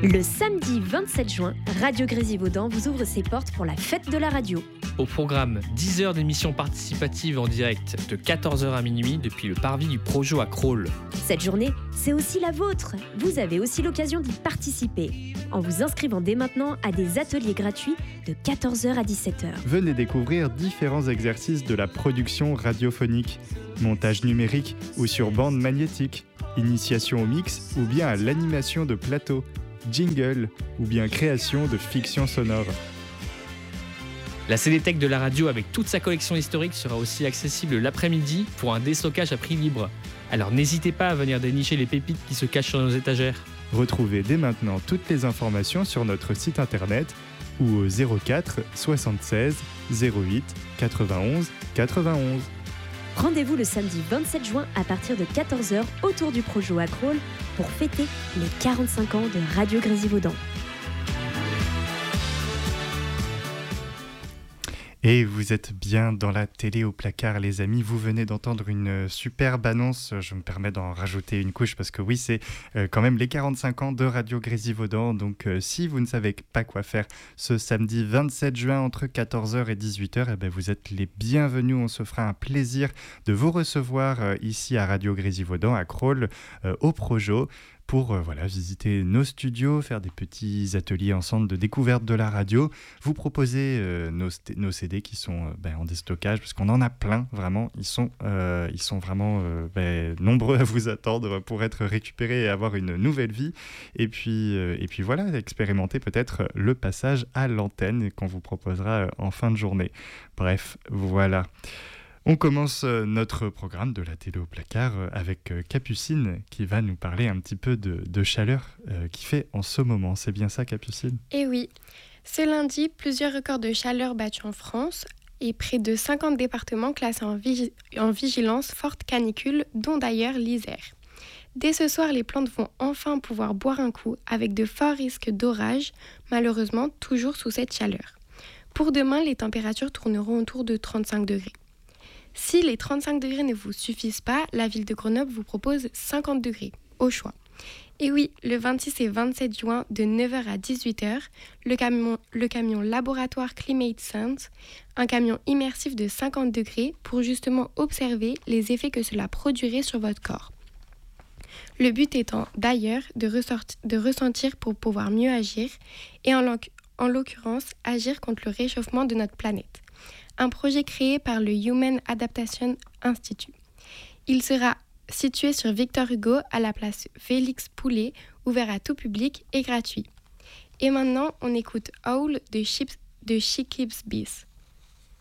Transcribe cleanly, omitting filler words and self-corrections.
Le samedi 27 juin, Radio Grésivaudan vous ouvre ses portes pour la fête de la radio. Au programme, 10 heures d'émissions participatives en direct de 14h à minuit depuis le parvis du Projo à Crolles. Cette journée, c'est aussi la vôtre. Vous avez aussi l'occasion d'y participer en vous inscrivant dès maintenant à des ateliers gratuits de 14h à 17h. Venez découvrir différents exercices de la production radiophonique, montage numérique ou sur bande magnétique, initiation au mix ou bien à l'animation de plateau, jingle ou bien création de fiction sonore. La CD-Tech de la radio avec toute sa collection historique sera aussi accessible l'après-midi pour un déstockage à prix libre. Alors n'hésitez pas à venir dénicher les pépites qui se cachent sur nos étagères. Retrouvez dès maintenant toutes les informations sur notre site internet ou au 04 76 08 91 91. Rendez-vous le samedi 27 juin à partir de 14h autour du Projo à Crolles pour fêter les 45 ans de Radio Grésivaudan. Et vous êtes bien dans la télé au placard, les amis. Vous venez d'entendre une superbe annonce. Je me permets d'en rajouter une couche parce que oui, c'est quand même les 45 ans de Radio Grésivaudan. Donc si vous ne savez pas quoi faire ce samedi 27 juin entre 14h et 18h, eh ben, vous êtes les bienvenus. On se fera un plaisir de vous recevoir ici à Radio Grésivaudan, à Crolles, au Projo, pour visiter nos studios, faire des petits ateliers ensemble de découverte de la radio, vous proposer nos CD qui sont en déstockage, parce qu'on en a plein, vraiment. Ils sont vraiment nombreux à vous attendre pour être récupérés et avoir une nouvelle vie. Et puis voilà, expérimenter peut-être le passage à l'antenne qu'on vous proposera en fin de journée. Bref, voilà. On commence notre programme de la télé au placard avec Capucine qui va nous parler un petit peu de chaleur qu'il fait en ce moment. C'est bien ça, Capucine ? Eh oui, ce lundi, plusieurs records de chaleur battus en France et près de 50 départements classés en vigilance forte canicule, dont d'ailleurs l'Isère. Dès ce soir, les plantes vont enfin pouvoir boire un coup avec de forts risques d'orage, malheureusement toujours sous cette chaleur. Pour demain, les températures tourneront autour de 35 degrés. Si les 35 degrés ne vous suffisent pas, la ville de Grenoble vous propose 50 degrés, au choix. Et oui, le 26 et 27 juin, de 9h à 18h, le camion laboratoire Climate Sense, un camion immersif de 50 degrés pour justement observer les effets que cela produirait sur votre corps. Le but étant d'ailleurs de ressentir pour pouvoir mieux agir et en l'occurrence agir contre le réchauffement de notre planète. Un projet créé par le Human Adaptation Institute. Il sera situé sur Victor Hugo à la place Félix Poulet, ouvert à tout public et gratuit. Et maintenant, on écoute Howl de She Keeps Bees.